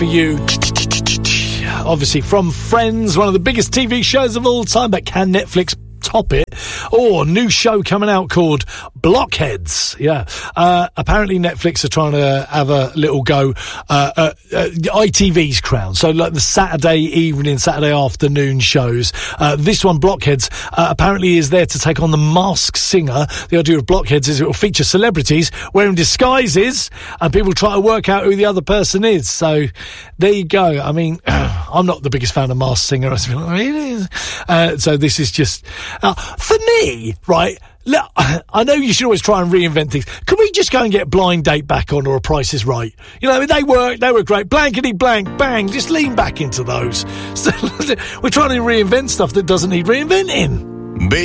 for you. Obviously from Friends, one of the biggest TV shows of all time, but can Netflix top it? Or new show coming out called Blockheads. Yeah. Apparently Netflix are trying to have a little go at ITV's crown. So like the Saturday evening, Saturday afternoon shows. This one, Blockheads, apparently is there to take on The Masked Singer. The idea of Blockheads is it will feature celebrities wearing disguises and people try to work out who the other person is. So there you go. I mean, I'm not the biggest fan of Masked Singer. So this is just... for me, right, look, I know you should always try and reinvent things. Can we just go and get Blind Date back on, or A Price is Right? You know, I mean, they were great. Blankety blank, bang, just lean back into those. So, we're trying to reinvent stuff that doesn't need reinventing.